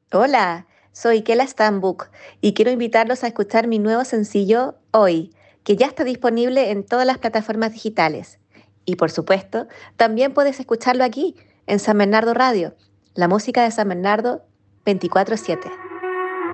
Hola, soy Kela Stambuk y quiero invitarlos a escuchar mi nuevo sencillo Hoy, que ya está disponible en todas las plataformas digitales. Y por supuesto, también puedes escucharlo aquí, en San Bernardo Radio, la música de San Bernardo 24/7.